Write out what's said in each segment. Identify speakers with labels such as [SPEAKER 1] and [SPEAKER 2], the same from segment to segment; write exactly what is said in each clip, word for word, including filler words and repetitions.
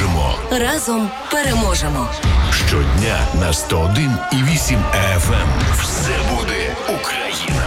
[SPEAKER 1] переможемо.
[SPEAKER 2] Разом переможемо.
[SPEAKER 1] Щодня на сто один і вісім еф ем. Все буде Україна.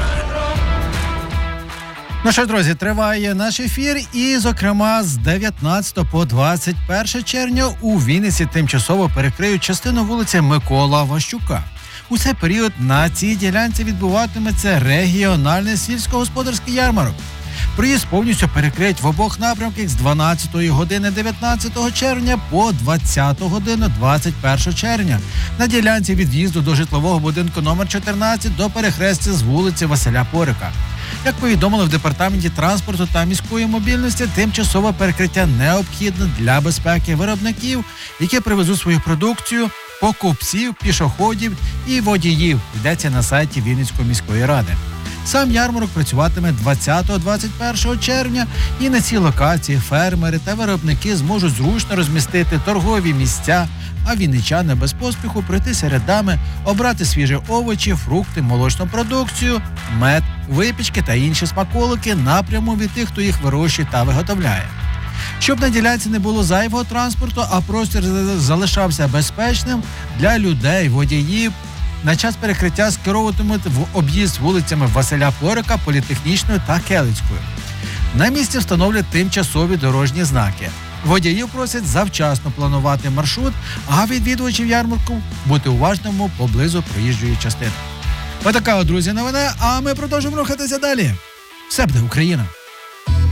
[SPEAKER 3] Ну що, друзі, триває наш ефір і, зокрема, з дев'ятнадцятого по двадцять перше червня у Вінниці тимчасово перекриють частину вулиці Микола Ващука. У цей період на цій ділянці відбуватиметься регіональний сільськогосподарський ярмарок. Проїзд повністю перекриють в обох напрямках з дванадцятої години дев'ятнадцятого червня по двадцяту годину двадцять першого червня на ділянці від в'їзду до житлового будинку номер чотирнадцять до перехрестя з вулиці Василя Порика. Як повідомили в Департаменті транспорту та міської мобільності, тимчасове перекриття необхідне для безпеки виробників, які привезуть свою продукцію, покупців, пішоходів і водіїв. Йдеться на сайті Вінницької міської ради. Сам ярмарок працюватиме двадцятого - двадцять першого червня, і на цій локації фермери та виробники зможуть зручно розмістити торгові місця, а вінничани без поспіху пройтися рядами, обрати свіжі овочі, фрукти, молочну продукцію, мед, випічки та інші смаколики напряму від тих, хто їх вирощує та виготовляє. Щоб на ділянці не було зайвого транспорту, а простір залишався безпечним для людей, водіїв, на час перекриття скеровуватимуть в об'їзд вулицями Василя Порика, Політехнічною та Келицькою. На місці встановлять тимчасові дорожні знаки. Водіїв просять завчасно планувати маршрут, а відвідувачів ярмарку бути уважними поблизу проїжджої частини. Отака, друзі, новина, а ми продовжуємо рухатися далі. Все буде Україна!